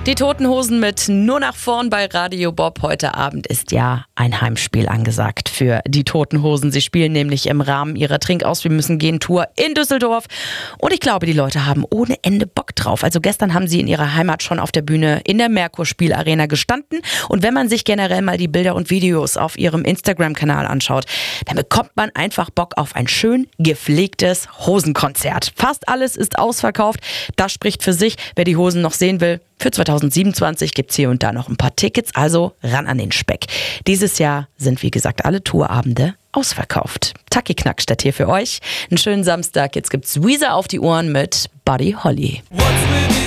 Die Toten Hosen mit Nur nach vorn bei Radio Bob. Heute Abend ist ja ein Heimspiel angesagt für die Toten Hosen. Sie spielen nämlich im Rahmen ihrer Trinkaus Wir müssen gehen Tour in Düsseldorf. Und ich glaube, die Leute haben ohne Ende Bock drauf. Also gestern haben sie in ihrer Heimat schon auf der Bühne in der Merkur Spielarena gestanden. Und wenn man sich generell mal die Bilder und Videos auf ihrem Instagram-Kanal anschaut, dann bekommt man einfach Bock auf ein schön gepflegtes Hosenkonzert. Fast alles ist ausverkauft. Das spricht für sich. Wer die Hosen noch sehen will, für 2027 gibt's hier und da noch ein paar Tickets, also ran an den Speck. Dieses Jahr sind, wie gesagt, alle Tourabende ausverkauft. Taki Knackstedt hier für euch. Einen schönen Samstag. Jetzt gibt's Weezer auf die Ohren mit Buddy Holly.